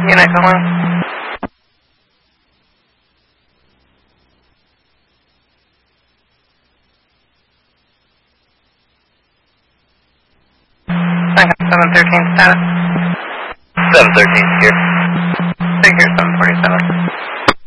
Unit calling. Lincoln 713 status. 713 here. Figure 747.